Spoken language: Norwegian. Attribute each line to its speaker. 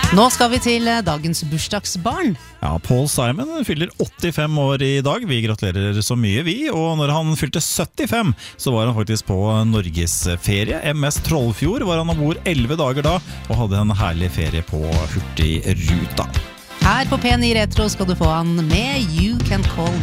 Speaker 1: Nå skal vi til dagens bursdagsbarn.
Speaker 2: Ja, Paul Simon fyller 85 år i dag. Vi gratulerer så mye, vi. Og når han fylte 75, så var han faktisk på Norgesferie. MS Trollfjord var han ombord 11 dager da, og hadde en herlig ferie på Hurtigruta.
Speaker 1: Her på P9 Retro skal du få han med You Can Call